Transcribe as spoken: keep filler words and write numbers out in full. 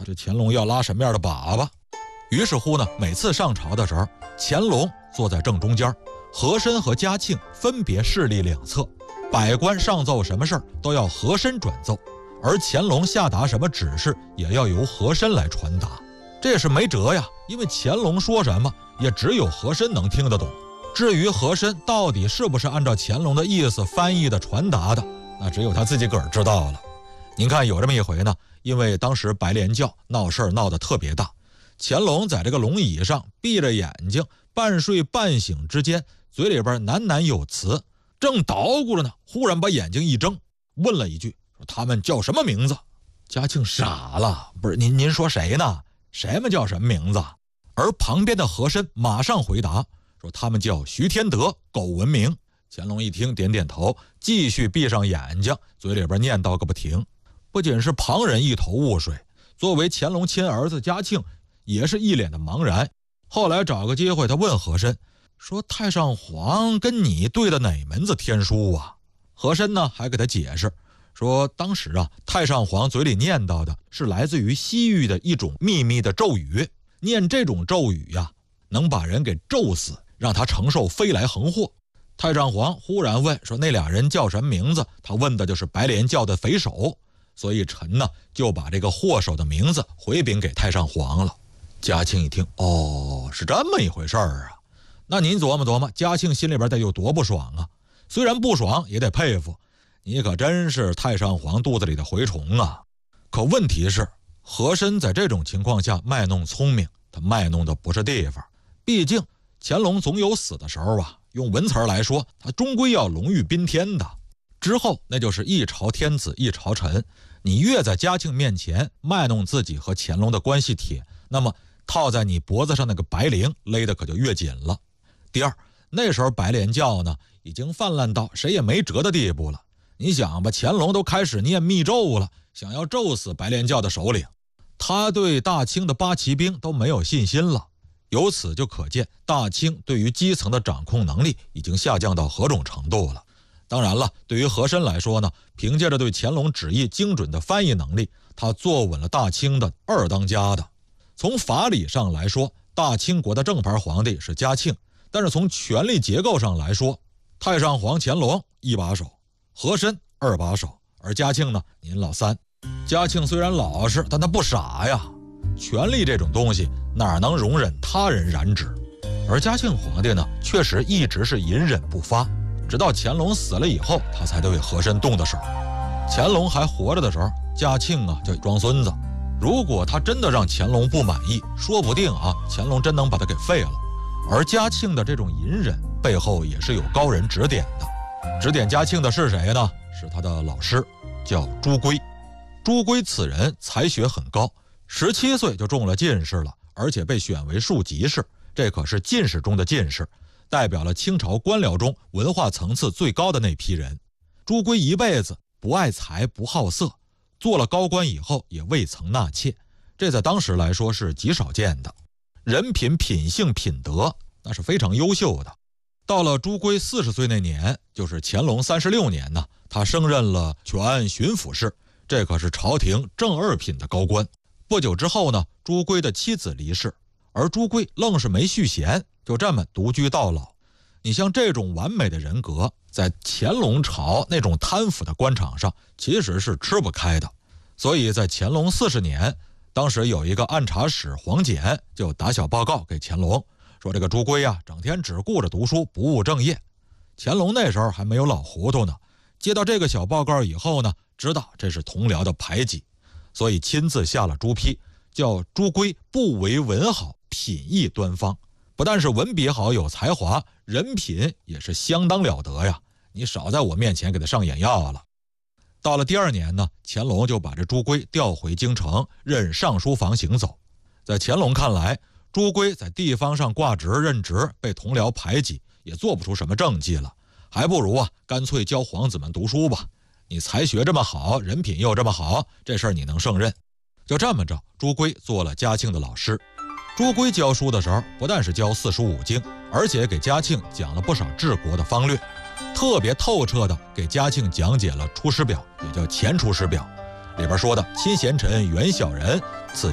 这乾隆要拉什么样的粑粑。于是乎呢，每次上朝的时候，乾隆坐在正中间，和珅和嘉庆分别侍立两侧，百官上奏什么事儿都要和珅转奏，而乾隆下达什么指示也要由和珅来传达。这也是没辙呀，因为乾隆说什么也只有和珅能听得懂。至于和珅到底是不是按照乾隆的意思翻译的传达的，那只有他自己个儿知道了。您看有这么一回呢，因为当时白莲教闹事儿闹得特别大，乾隆在这个龙椅上闭着眼睛，半睡半醒之间，嘴里边喃喃有词，正捣鼓着呢，忽然把眼睛一睁，问了一句，说他们叫什么名字？嘉庆傻了，不是您您说谁呢？谁们叫什么名字？而旁边的和珅马上回答说他们叫徐天德，苟文明。乾隆一听点点头，继续闭上眼睛，嘴里边念叨个不停。不仅是旁人一头雾水，作为乾隆亲儿子嘉庆也是一脸的茫然。后来找个机会，他问和珅说太上皇跟你对的哪门子天书啊？和珅呢还给他解释说，当时啊太上皇嘴里念叨的是来自于西域的一种秘密的咒语，念这种咒语呀、啊、能把人给咒死，让他承受飞来横祸。太上皇忽然问说那俩人叫什么名字，他问的就是白莲教的匪首，所以臣呢就把这个祸首的名字回禀给太上皇了。嘉庆一听，哦，是这么一回事儿啊。那您琢磨琢磨，嘉庆心里边得有多不爽啊。虽然不爽也得佩服，你可真是太上皇肚子里的蛔虫啊。可问题是和珅在这种情况下卖弄聪明，他卖弄的不是地方。毕竟乾隆总有死的时候啊，用文词来说，他终归要龙御宾天的。之后那就是一朝天子一朝臣，你越在嘉庆面前卖弄自己和乾隆的关系铁，那么套在你脖子上那个白绫勒得可就越紧了。第二，那时候白莲教呢已经泛滥到谁也没辙的地步了。你想吧，乾隆都开始念密咒了，想要咒死白莲教的首领，他对大清的八旗兵都没有信心了。由此就可见大清对于基层的掌控能力已经下降到何种程度了。当然了，对于和珅来说呢，凭借着对乾隆旨意精准的翻译能力，他坐稳了大清的二当家的。从法理上来说，大清国的正牌皇帝是嘉庆，但是从权力结构上来说，太上皇乾隆一把手，和珅二把手，而嘉庆呢，您老三。嘉庆虽然老实，但他不傻呀。权力这种东西哪能容忍他人染指？而嘉庆皇帝呢，确实一直是隐忍不发，直到乾隆死了以后，他才对和珅动的手。乾隆还活着的时候，嘉庆啊就装孙子。如果他真的让乾隆不满意，说不定啊，乾隆真能把他给废了。而嘉庆的这种隐忍背后也是有高人指点的。指点嘉庆的是谁呢？是他的老师，叫朱圭。朱圭此人才学很高，十七岁就中了进士了，而且被选为庶吉士，这可是进士中的进士，代表了清朝官僚中文化层次最高的那批人。朱圭一辈子不爱财不好色，做了高官以后也未曾纳妾，这在当时来说是极少见的。人品品性品德那是非常优秀的。到了朱圭四十岁那年，就是乾隆三十六年呢，他升任了全巡抚事，这可是朝廷正二品的高官。不久之后呢，朱圭的妻子离世，而朱圭愣是没续弦，就这么独居到老。你像这种完美的人格，在乾隆朝那种贪腐的官场上其实是吃不开的。所以在乾隆四十年，当时有一个按察使黄简就打小报告给乾隆，说这个朱圭啊，整天只顾着读书，不务正业。乾隆那时候还没有老糊涂呢，接到这个小报告以后呢，知道这是同僚的排挤，所以亲自下了朱批，叫朱圭不为文好，品艺端方。不但是文笔好有才华，人品也是相当了得呀，你少在我面前给他上眼药了。到了第二年呢，乾隆就把这朱圭调回京城，任尚书房行走。在乾隆看来，朱圭在地方上挂职任职，被同僚排挤，也做不出什么政绩了，还不如啊，干脆教皇子们读书吧。你才学这么好，人品又这么好，这事儿你能胜任。就这么着，朱圭做了嘉庆的老师。朱圭教书的时候，不但是教四书五经，而且给嘉庆讲了不少治国的方略，特别透彻的给嘉庆讲解了《出师表》，也叫《前出师表》，里边说的亲贤臣，远小人，此